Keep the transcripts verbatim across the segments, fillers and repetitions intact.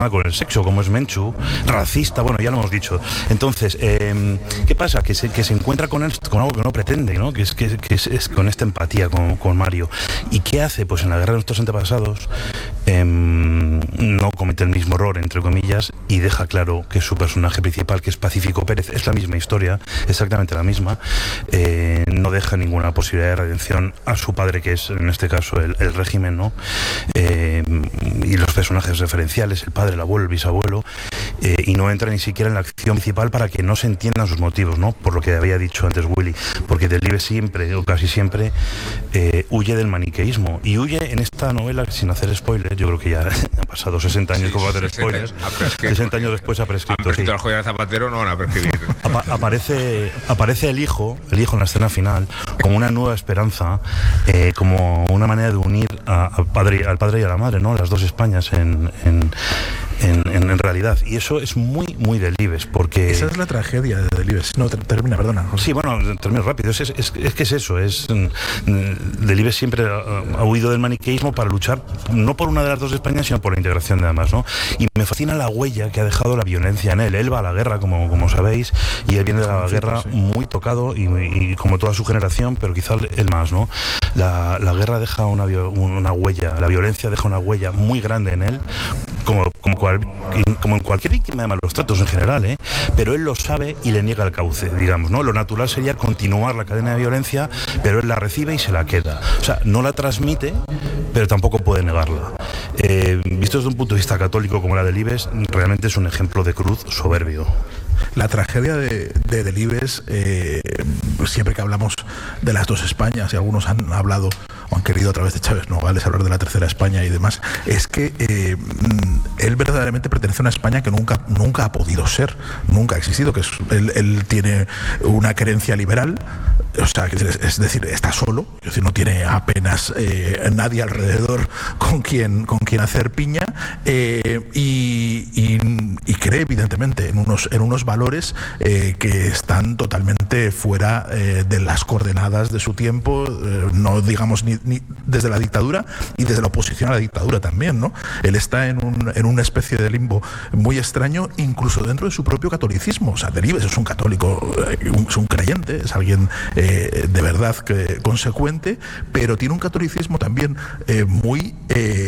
con el sexo, como es Menchu, racista, bueno, ya lo hemos dicho. Entonces, eh, ¿qué pasa? Que se, que se encuentra con él con algo que no pretende, ¿no? Que es, que, que es, es con esta empatía con, con Mario. ¿Y qué hace? Pues en la guerra de nuestros antepasados eh, no comete el mismo error, entre comillas, y deja claro que su personaje principal, que es Pacífico Pérez, es la misma historia, exactamente la misma, eh, no deja ninguna posibilidad de redención a su padre, que es en este caso el, el régimen, ¿no? Eh, y los personajes referenciales, el padre, el abuelo, el bisabuelo, eh, y no entra ni siquiera en la acción principal para que no se entiendan sus motivos, ¿no? Por lo que había dicho antes Willy, porque Delibes siempre, o casi siempre, eh, huye del maniqueísmo, y huye en esta novela, sin hacer spoilers, yo creo que ya han pasado sesenta años, sí, como va a hacer spoilers, sesenta años después ha prescrito. Han prescrito sí. al joya de Zapatero, no van a prescribir. Apa aparece, aparece el hijo, el hijo en la escena final, como una nueva esperanza, eh, como una manera de unir a, a padre, al padre y a la madre, ¿no? Las dos Españas en, en, en, en, en realidad. Y eso es muy, muy Delibes, porque... Esa es la tragedia de Delibes. No, termina, perdona. Sí, bueno, termino rápido. Es, es, es, es que es eso. Es, Delibes siempre ha, ha huido del maniqueísmo para luchar, no por una de las dos Españas, sino por la integración de ambas, ¿no? Y me fascina la huella que ha dejado la violencia en él. Él va a la guerra, como, como sabéis, y él viene de la guerra muy tocado, y, y como toda su generación, pero quizá él más, ¿no? La, la guerra deja una, una huella, la violencia deja una huella muy grande en él, como, como, cual, como en cualquier víctima de malos tratos en general, ¿eh? Pero él lo sabe y le niega el cauce, digamos, ¿no? Lo natural sería continuar la cadena de violencia, pero él la recibe y se la queda. O sea, no la transmite, pero tampoco puede negarla. Eh, visto desde un punto de vista católico como la de Delibes, realmente es un ejemplo de cruz soberbio. La tragedia de, de Delibes, eh, siempre que hablamos de las dos Españas, y algunos han hablado o han querido a través de Chávez Nogales hablar de la tercera España y demás, es que eh, él verdaderamente pertenece a una España que nunca, nunca ha podido ser, nunca ha existido, que es, él, él tiene una creencia liberal, o sea, es decir, está solo, es decir, no tiene apenas eh, nadie alrededor con quien, con quien hacer piña, eh, y, y, y cree evidentemente en unos, en unos valores eh, que están totalmente fuera eh, de las coordenadas de su tiempo, eh, no digamos ni, ni desde la dictadura y desde la oposición a la dictadura también, ¿no? Él está en, un, en una especie de limbo muy extraño, incluso dentro de su propio catolicismo. O sea, Delibes es un católico, es un creyente, es alguien eh, de verdad que, consecuente, pero tiene un catolicismo también eh, muy... Eh,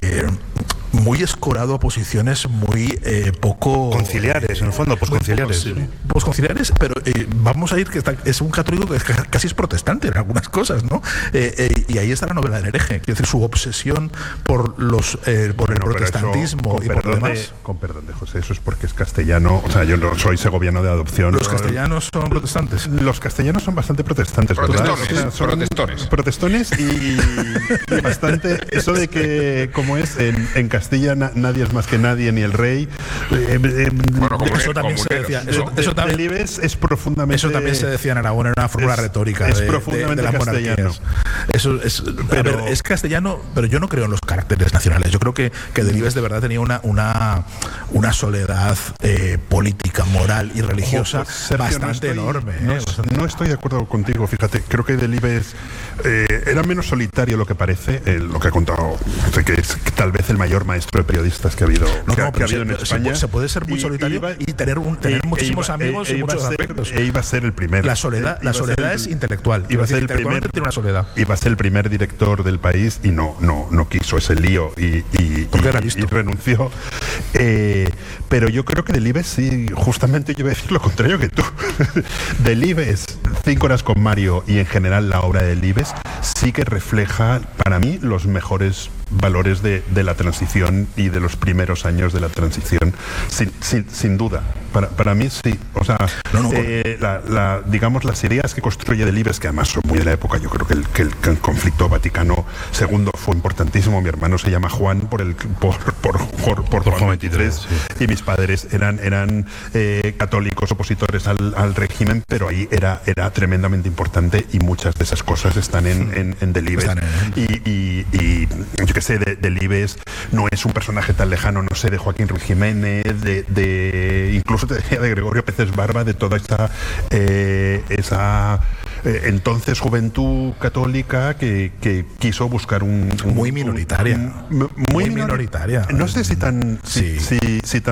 muy escorado a posiciones muy eh, poco... conciliares, en el fondo, posconciliares. Posconciliares, pero eh, vamos a ir que está, es un católico que casi es protestante en algunas cosas, ¿no? Eh, eh, y ahí está la novela del hereje, quiero decir, su obsesión por los eh, por el no, protestantismo eso, y por perdón demás. De, con perdón de José, eso es porque es castellano, o sea, yo no soy segoviano de adopción. ¿Los castellanos son protestantes? Los castellanos son bastante protestantes, protestones, ¿verdad? O sea, son protestones. Protestones y, y bastante, eso de que, como es, en, en Castilla Na, nadie es más que nadie, ni el rey. Eh, eh, bueno, como eso también se decía. Eso, de, eso también, Delibes es profundamente. Eso también se decía en Aragón, era una fórmula retórica. Es de, profundamente de, de la castellano. Eso es, pero, a ver, es castellano, pero yo no creo en los caracteres nacionales. Yo creo que, que Delibes de verdad tenía una, una, una soledad eh, política, moral y religiosa ojo, Sergio, bastante no estoy, enorme. No, eh, bastante. no estoy de acuerdo contigo, fíjate. Creo que Delibes eh, era menos solitario lo que parece, eh, lo que ha contado, que es tal vez el mayor maestro de periodistas que ha habido, no, que, no, que ha habido se, en España. Se puede ser muy solitario y, iba, y tener, un, tener e, muchísimos e iba, amigos e, en muchos ser, aspectos. E iba a ser el primer. La soledad, la soledad es intelectual. Iba a ser el primer. Tiene una soledad. Iba a ser el primer director del país y no, no, no quiso ese lío y, y, Porque y, era listo. y renunció. Eh, pero yo creo que Delibes sí, justamente yo voy a decir lo contrario que tú. Delibes, Cinco horas con Mario y en general la obra de Delibes sí que refleja para mí los mejores valores de, de la transición y de los primeros años de la transición, sin, sin, sin duda. Para, para mí sí, o sea, no, no, eh, la, la, digamos las ideas que construye Delibes, que además son muy de la época, yo creo que el, que el, que el conflicto Vaticano segundo fue importantísimo. Mi hermano se llama Juan por el por, por, por, por, por Juan veintitrés, sí. Y mis padres eran, eran eh, católicos opositores al, al régimen, pero ahí era, era tremendamente importante y muchas de esas cosas están en, en, en Delibes. En y, y, y yo que sé, de, Delibes no es un personaje tan lejano, no sé, de Joaquín Ruiz Jiménez, de, de incluso te decía de Gregorio Peces Barba, de toda esta eh, esa eh, entonces juventud católica que, que quiso buscar un... un muy minoritaria. un, un, muy, muy minoritaria. minoritaria. No sé si tan, si, sí. si, si tan